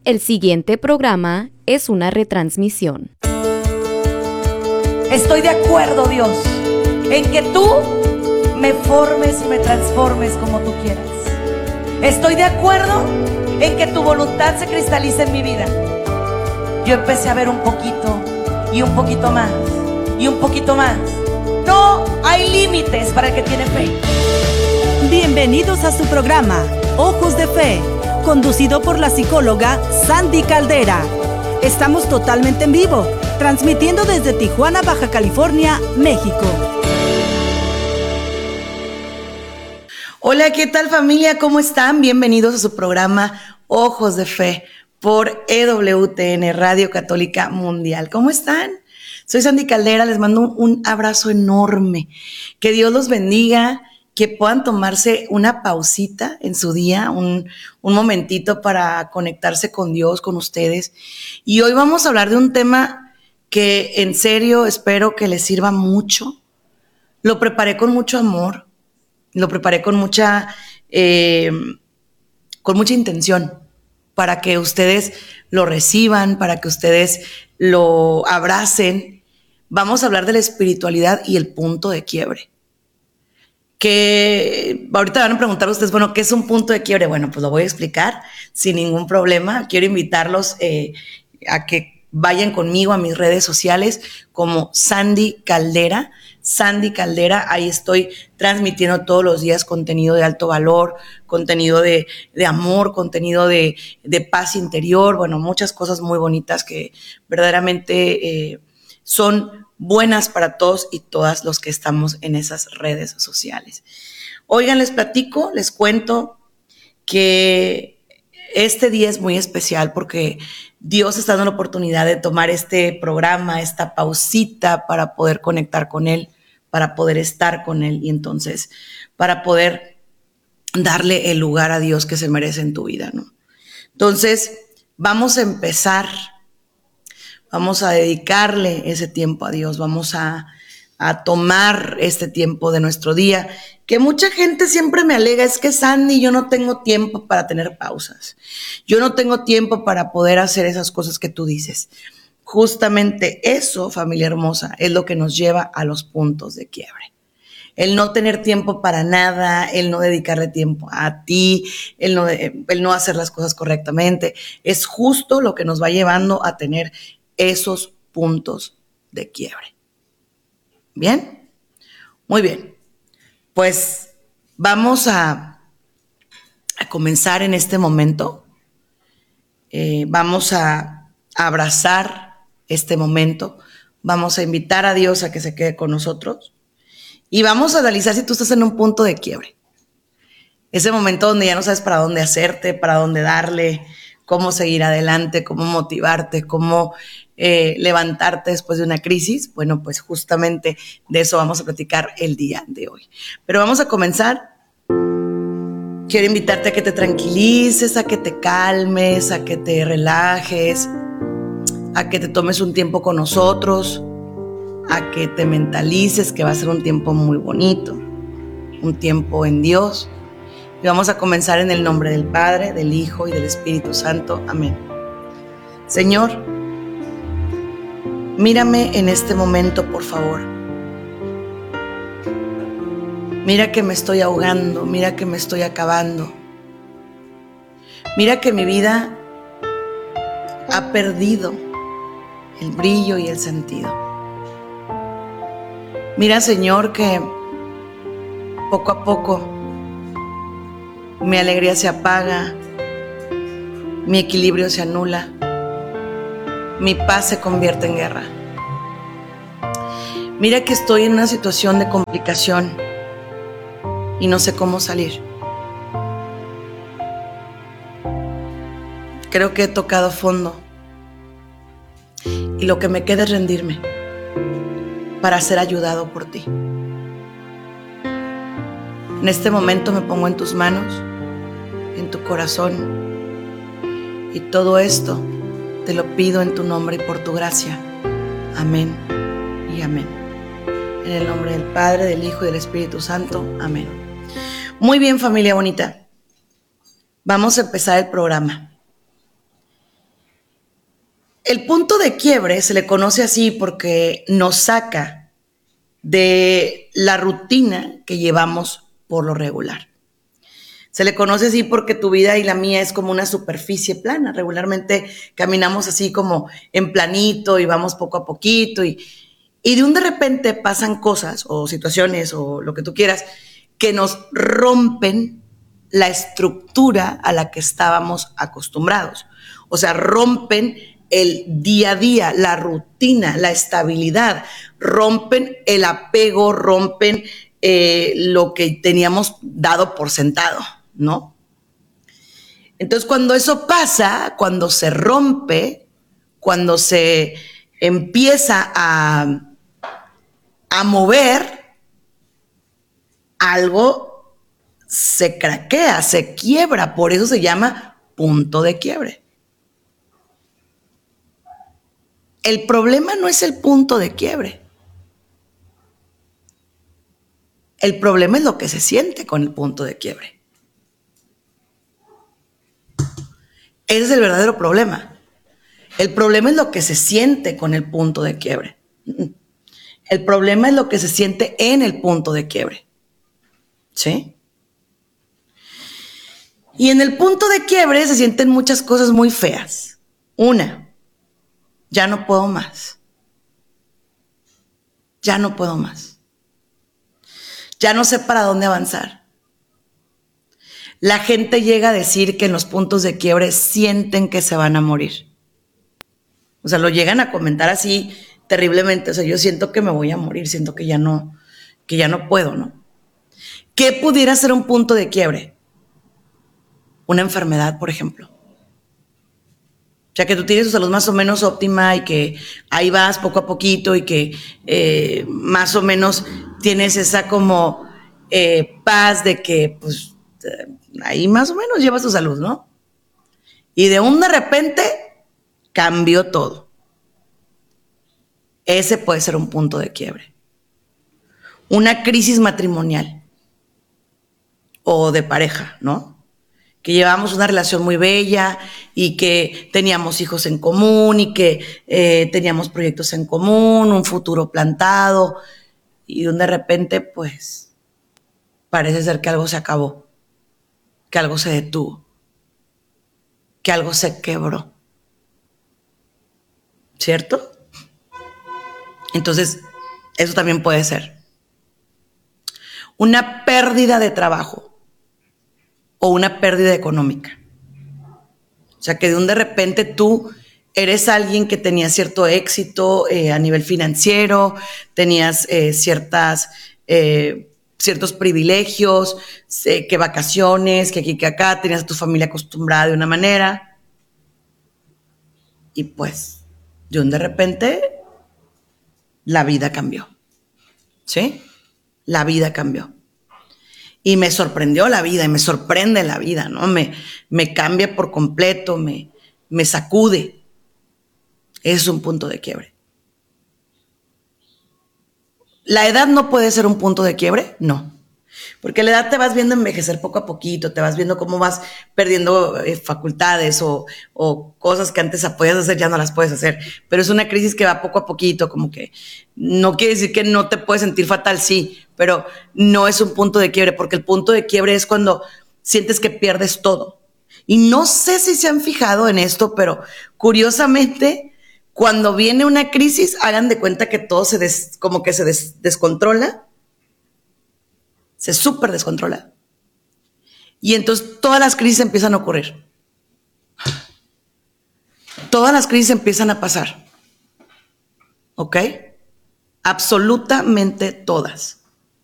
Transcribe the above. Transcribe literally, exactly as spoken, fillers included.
El siguiente programa es una retransmisión. Estoy de acuerdo, Dios, en que tú me formes y me transformes como tú quieras. Estoy de acuerdo en que tu voluntad se cristalice en mi vida. Yo empecé a ver un poquito y un poquito más y un poquito más. No hay límites para el que tiene fe. Bienvenidos a su programa Ojos de Fe, conducido por la psicóloga Sandy Caldera. Estamos totalmente en vivo, transmitiendo desde Tijuana, Baja California, México. Hola, ¿qué tal, familia? ¿Cómo están? Bienvenidos a su programa Ojos de Fe por E W T N, Radio Católica Mundial. ¿Cómo están? Soy Sandy Caldera, les mando un abrazo enorme. Que Dios los bendiga, que puedan tomarse una pausita en su día, un, un momentito para conectarse con Dios, con ustedes. Y hoy vamos a hablar de un tema que en serio espero que les sirva mucho. Lo preparé con mucho amor, lo preparé con mucha, eh, con mucha intención para que ustedes lo reciban, para que ustedes lo abracen. Vamos a hablar de la espiritualidad y el punto de quiebre. Que ahorita van a preguntar ustedes, bueno, ¿qué es un punto de quiebre? Bueno, pues lo voy a explicar sin ningún problema. Quiero invitarlos eh, a que vayan conmigo a mis redes sociales como Sandy Caldera. Sandy Caldera, ahí estoy transmitiendo todos los días contenido de alto valor, contenido de, de amor, contenido de, de paz interior, bueno, muchas cosas muy bonitas que verdaderamente eh, son buenas para todos y todas los que estamos en esas redes sociales. Oigan, les platico, les cuento que este día es muy especial porque Dios está dando la oportunidad de tomar este programa, esta pausita para poder conectar con Él, para poder estar con Él y entonces para poder darle el lugar a Dios que se merece en tu vida, ¿no? Entonces, vamos a empezar. Vamos a dedicarle ese tiempo a Dios, vamos a, a tomar este tiempo de nuestro día, que mucha gente siempre me alega, es que Sandy, yo no tengo tiempo para tener pausas, yo no tengo tiempo para poder hacer esas cosas que tú dices. Justamente eso, familia hermosa, es lo que nos lleva a los puntos de quiebre. El no tener tiempo para nada, el no dedicarle tiempo a ti, el no, el no hacer las cosas correctamente, es justo lo que nos va llevando a tener esos puntos de quiebre. ¿Bien? Muy bien. Pues vamos a, a comenzar en este momento. Eh, vamos a, a abrazar este momento. Vamos a invitar a Dios a que se quede con nosotros. Y vamos a analizar si tú estás en un punto de quiebre. Ese momento donde ya no sabes para dónde hacerte, para dónde darle, cómo seguir adelante, cómo motivarte, cómo eh, levantarte después de una crisis. Bueno, pues justamente de eso vamos a platicar el día de hoy. Pero vamos a comenzar. Quiero invitarte a que te tranquilices, a que te calmes, a que te relajes, a que te tomes un tiempo con nosotros, a que te mentalices que va a ser un tiempo muy bonito, un tiempo en Dios. Y vamos a comenzar en el nombre del Padre, del Hijo y del Espíritu Santo. Amén. Señor, mírame en este momento, por favor. Mira que me estoy ahogando, mira que me estoy acabando. Mira que mi vida ha perdido el brillo y el sentido. Mira, Señor, que poco a poco mi alegría se apaga, mi equilibrio se anula, mi paz se convierte en guerra. Mira que estoy en una situación de complicación y no sé cómo salir. Creo que he tocado fondo y lo que me queda es rendirme para ser ayudado por ti. En este momento me pongo en tus manos, en tu corazón, y todo esto te lo pido en tu nombre y por tu gracia. Amén y amén. En el nombre del Padre, del Hijo y del Espíritu Santo. Amén. Muy bien, familia bonita. Vamos a empezar el programa. el punto de quiebre se le conoce así porque nos saca de la rutina que llevamos por lo regular. Se le conoce así porque tu vida y la mía es como una superficie plana. Regularmente caminamos así como en planito y vamos poco a poquito y, y de un de repente pasan cosas o situaciones o lo que tú quieras que nos rompen la estructura a la que estábamos acostumbrados. O sea, rompen el día a día, la rutina, la estabilidad, rompen el apego, rompen eh, lo que teníamos dado por sentado, ¿no? Entonces, cuando eso pasa, cuando se rompe, cuando se empieza a, a mover, algo se craquea, se quiebra, por eso se llama punto de quiebre. El problema no es el punto de quiebre. El problema es lo que se siente con el punto de quiebre. Ese es el verdadero problema. El problema es lo que se siente con el punto de quiebre. El problema es lo que se siente en el punto de quiebre. ¿Sí? Y en el punto de quiebre se sienten muchas cosas muy feas. Una, ya no puedo más. Ya no puedo más. Ya no sé para dónde avanzar. La gente llega a decir que en los puntos de quiebre sienten que se van a morir. O sea, lo llegan a comentar así terriblemente. O sea, yo siento que me voy a morir, siento que ya no, que ya no puedo, ¿no? ¿Qué pudiera ser un punto de quiebre? Una enfermedad, por ejemplo. O sea, que tú tienes tu salud más o menos óptima y que ahí vas poco a poquito y que eh, más o menos tienes esa como eh, paz de que, pues, eh, ahí más o menos llevas tu salud, ¿no? Y de un de repente cambió todo. Ese puede ser un punto de quiebre. Una crisis matrimonial o de pareja, ¿no? Que llevábamos una relación muy bella y que teníamos hijos en común y que eh, teníamos proyectos en común, un futuro plantado y de repente, pues, parece ser que algo se acabó, que algo se detuvo, que algo se quebró. ¿Cierto? Entonces, eso también puede ser. Una pérdida de trabajo o una pérdida económica. O sea, que de un de repente tú eres alguien que tenía cierto éxito eh, a nivel financiero, tenías eh, ciertas, eh, ciertos privilegios, eh, que vacaciones, que aquí, que acá, tenías a tu familia acostumbrada de una manera. Y pues, de un de repente, la vida cambió. ¿Sí? La vida cambió. Y me sorprendió la vida, y me sorprende la vida, ¿no? Me, me cambia por completo, me, me sacude. Ese es un punto de quiebre. ¿La edad no puede ser un punto de quiebre? No. Porque la edad te vas viendo envejecer poco a poquito, te vas viendo cómo vas perdiendo eh, facultades o, o cosas que antes podías hacer, ya no las puedes hacer. Pero es una crisis que va poco a poquito, como que no quiere decir que no te puedes sentir fatal, sí, pero no es un punto de quiebre, porque el punto de quiebre es cuando sientes que pierdes todo. Y no sé si se han fijado en esto, pero curiosamente, cuando viene una crisis, hagan de cuenta que todo se des, como que se des, descontrola. Se súper descontrola. Y entonces todas las crisis empiezan a ocurrir. Todas las crisis empiezan a pasar. ¿Ok? Absolutamente todas.